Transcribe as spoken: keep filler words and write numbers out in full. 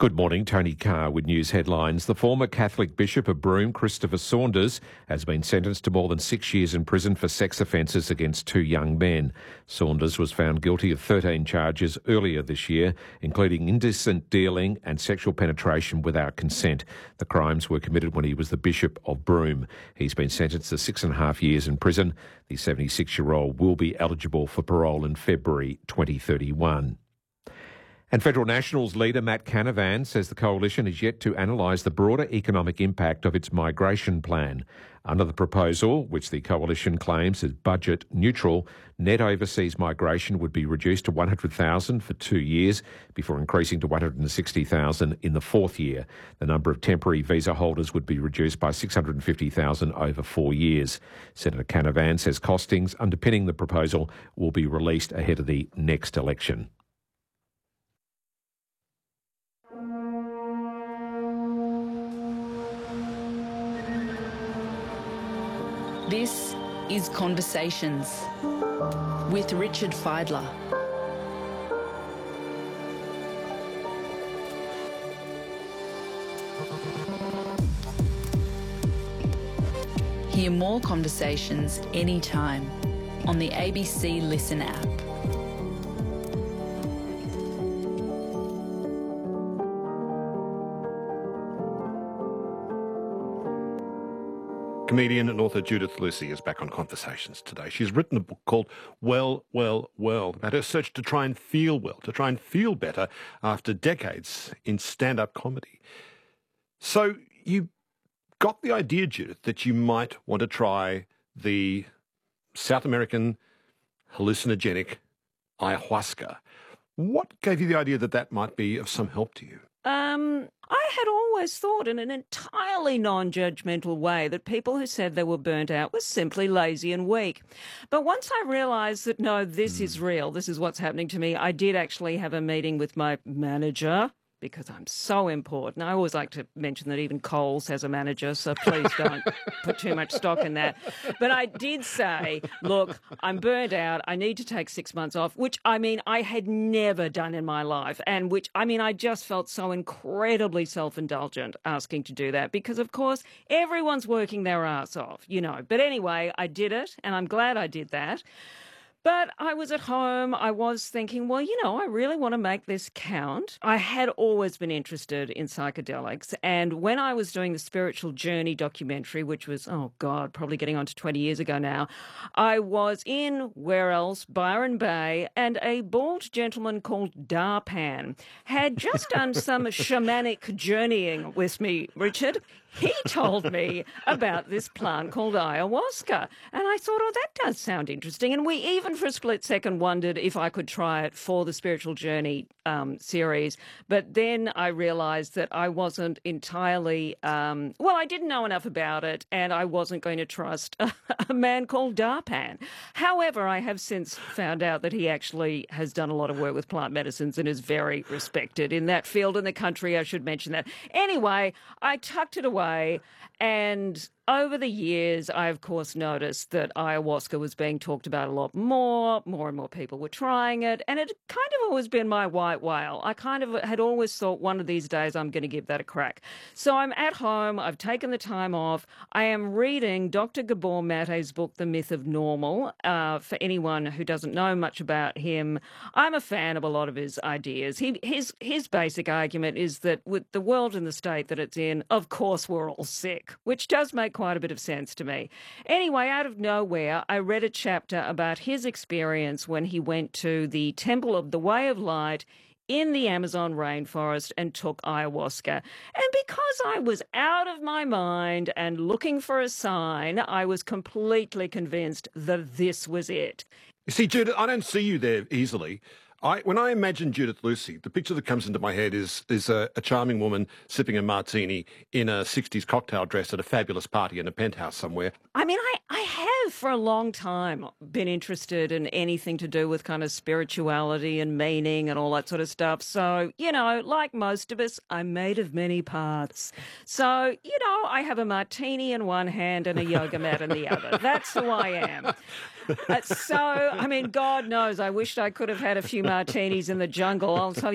Good morning, Tony Carr with news headlines. The former Catholic Bishop of Broome, Christopher Saunders, has been sentenced to more than six years in prison for sex offences against two young men. Saunders was found guilty of thirteen charges earlier this year, including indecent dealing and sexual penetration without consent. The crimes were committed when he was the Bishop of Broome. He's been sentenced to six and a half years in prison. The seventy-six-year-old will be eligible for parole in February twenty thirty-one. And Federal Nationals leader Matt Canavan says the coalition is yet to analyse the broader economic impact of its migration plan. Under the proposal, which the coalition claims is budget neutral, net overseas migration would be reduced to one hundred thousand for two years before increasing to one hundred sixty thousand in the fourth year. The number of temporary visa holders would be reduced by six hundred fifty thousand over four years. Senator Canavan says costings underpinning the proposal will be released ahead of the next election. This is Conversations with Richard Fidler. Hear more conversations anytime on the A B C Listen app. Comedian and author Judith Lucy is back on Conversations today. She's written a book called Well, Well, Well, about her search to try and feel well, to try and feel better after decades in stand-up comedy. So you got the idea, Judith, that you might want to try the South American hallucinogenic ayahuasca. What gave you the idea that that might be of some help to you? Um, I had always thought in an entirely non-judgmental way that people who said they were burnt out were simply lazy and weak. But once I realised that, no, this mm. is real, this is what's happening to me, I did actually have a meeting with my manager, because I'm so important. I always like to mention that even Coles has a manager, so please don't put too much stock in that. But I did say, look, I'm burnt out. I need to take six months off, which, I mean, I had never done in my life. And which, I mean, I just felt so incredibly self-indulgent asking to do that because, of course, everyone's working their ass off, you know. But anyway, I did it, and I'm glad I did that. But I was at home, I was thinking, well, you know, I really want to make this count. I had always been interested in psychedelics. And when I was doing the Spiritual Journey documentary, which was, oh God, probably getting on to twenty years ago now, I was in, where else, Byron Bay, and a bald gentleman called Darpan had just done some shamanic journeying with me, Richard. He told me about this plant called ayahuasca. And I thought, oh, that does sound interesting. And we even for a split second wondered if I could try it for the Spiritual Journey um, series. But then I realised that I wasn't entirely, um, well, I didn't know enough about it, and I wasn't going to trust a, a man called Darpan. However, I have since found out that he actually has done a lot of work with plant medicines and is very respected in that field in the country. I should mention that. Anyway, I tucked it away. And over the years, I, of course, noticed that ayahuasca was being talked about a lot more. More and more people were trying it. And it kind of always been my white whale. I kind of had always thought one of these days I'm going to give that a crack. So I'm at home. I've taken the time off. I am reading Doctor Gabor Mate's book, The Myth of Normal. Uh, for anyone who doesn't know much about him, I'm a fan of a lot of his ideas. He, his, his basic argument is that with the world and the state that it's in, of course we're all sick, which does make quite a bit of sense to me. Anyway, out of nowhere, I read a chapter about his experience when he went to the Temple of the Way of Light in the Amazon rainforest and took ayahuasca. And because I was out of my mind and looking for a sign, I was completely convinced that this was it. You see, Judith, I don't see you there easily. I, when I imagine Judith Lucy, the picture that comes into my head is is a, a charming woman sipping a martini in a sixties cocktail dress at a fabulous party in a penthouse somewhere. I mean, I, I have for a long time been interested in anything to do with kind of spirituality and meaning and all that sort of stuff. So, you know, like most of us, I'm made of many parts. So, you know, I have a martini in one hand and a yoga mat in the other. That's who I am. Uh, so, I mean, God knows, I wished I could have had a few martinis in the jungle. I'll tell you.